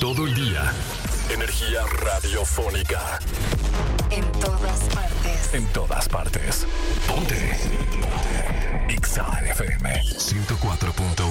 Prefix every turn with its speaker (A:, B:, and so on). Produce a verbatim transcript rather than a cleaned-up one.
A: todo el día. Energía radiofónica.
B: En todas partes.
A: En todas partes. Ponte. Ponte. X A F M ciento cuatro punto uno.